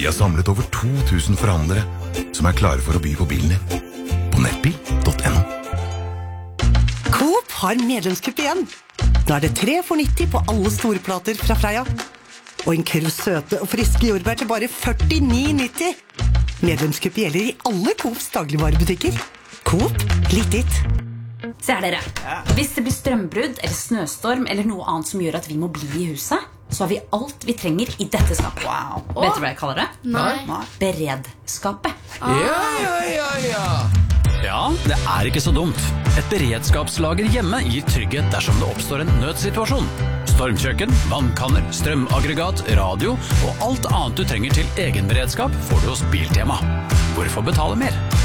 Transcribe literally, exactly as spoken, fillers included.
Vi har samlet over to tusen forhandlere som er klare for å by på bilen din. På nettbil punktum no. Coop har medlemskupp igjen. Nå er det tre for nitti på alle storplater fra Freia. Og en kurv søte og friske jordbær til bare førtini nitti. Medlemskupp gjelder i alle Coops dagligvarebutikker. Coop, litt ditt. Se her dere. Hvis det blir strømbrudd eller snøstorm eller noe annet som gjør at vi må bli i huset, så har vi alt vi trenger i dette skapet. Wow. Vet du hva jeg kaller det? Nei. Beredskapet. Ja, ja, ja, ja. Ja, det er ikke så dumt. Et beredskapslager hjemme gir trygghet dersom det oppstår en nødsituasjon. Stormkjøkken, vannkanner, strømaggregat, radio og alt annet du trenger til egen beredskap får du hos Biltema. Hvorfor betale mer?